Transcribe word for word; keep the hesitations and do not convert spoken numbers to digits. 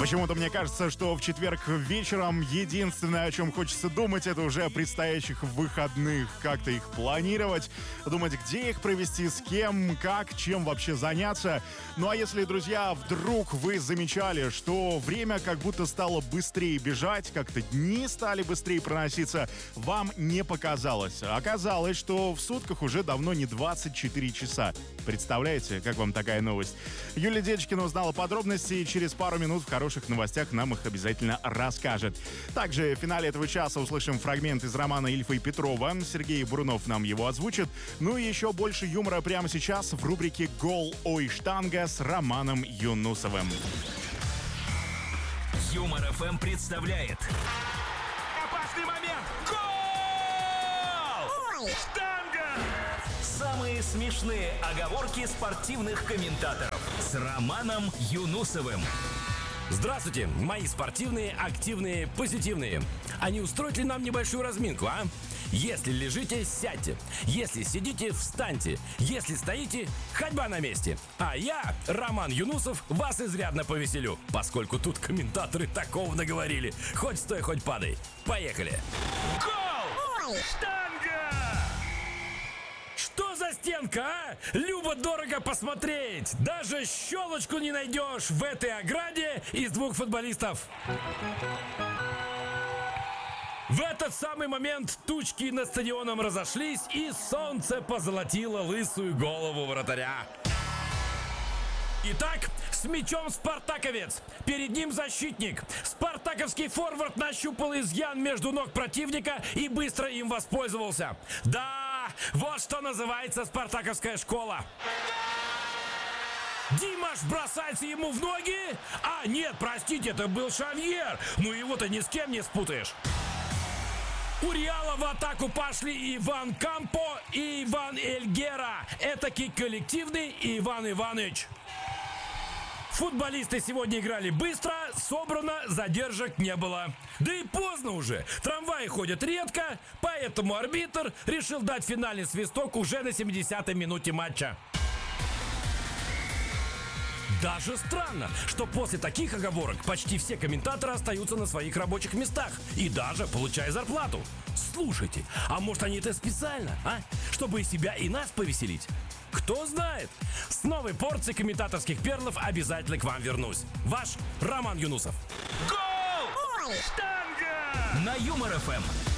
Почему-то мне кажется, что в четверг вечером единственное, о чем хочется думать, это уже о предстоящих выходных. Как-то их планировать, думать, где их провести, с кем, как, чем вообще заняться. Ну а если, друзья, вдруг вы замечали, что время как будто стало быстрее бежать, как-то дни стали быстрее проноситься, вам не показалось. Оказалось, что в сутках уже давно не двадцать четыре часа. Представляете, как вам такая новость? Юлия Дедочкина узнала подробности и через пару минут в хороших новостях нам их обязательно расскажет. Также в финале этого часа услышим фрагмент из романа Ильфа и Петрова. Сергей Бурунов нам его озвучит. Ну и еще больше юмора прямо сейчас в рубрике «Гол, ой, штанга» с Романом Юнусовым. Юмор эф эм представляет опасный момент! Гол! Ой! Штанга! Самые смешные оговорки спортивных комментаторов с Романом Юнусовым. Здравствуйте, мои спортивные, активные, позитивные. А не устроить ли нам небольшую разминку, а? Если лежите, сядьте. Если сидите, встаньте. Если стоите, ходьба на месте. А я, Роман Юнусов, вас изрядно повеселю, поскольку тут комментаторы такого наговорили. Хоть стой, хоть падай. Поехали. Гол! Ой! Штанга! Что за стенка, а? Любо-дорого посмотреть. Даже щелочку не найдешь в этой ограде из двух футболистов. В этот самый момент тучки над стадионом разошлись, и солнце позолотило лысую голову вратаря. Итак, с мячом спартаковец. Перед ним защитник. Спартаковский форвард нащупал изъян между ног противника и быстро им воспользовался. Да, вот что называется спартаковская школа. Димаш бросается ему в ноги. А, нет, простите, это был Шавьер. Ну его-то ни с кем не спутаешь. У Реала в атаку пошли Иван Кампо и Иван Эльгера. Этакий коллективный Иван Иванович. Футболисты сегодня играли быстро, собрано, задержек не было. Да и поздно уже. Трамваи ходят редко, поэтому арбитр решил дать финальный свисток уже на семидесятой минуте матча. Даже странно, что после таких оговорок почти все комментаторы остаются на своих рабочих местах и даже получая зарплату. Слушайте, а может они это специально, а? Чтобы и себя, и нас повеселить? Кто знает? С новой порцией комментаторских перлов обязательно к вам вернусь. Ваш Роман Юнусов. Гол! Ой! Штанга! На Юмор эф эм.